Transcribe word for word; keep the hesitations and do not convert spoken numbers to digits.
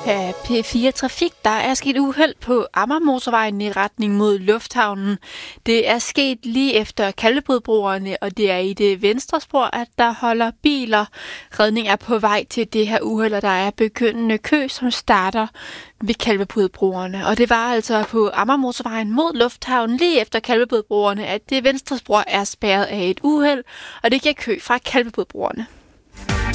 Ja, P fire Trafik, der er sket uheld på Amagermotorvejen i retning mod Lufthavnen. Det er sket lige efter Kalvebodbroerne, og det er i det venstre spor, at der holder biler. Redning er på vej til det her uheld, og der er begyndende kø, som starter ved Kalvebodbroerne. Og det var altså på Amagermotorvejen mod Lufthavnen, lige efter Kalvebodbroerne, at det venstre spor er spærret af et uheld, og det giver kø fra Kalvebodbroerne.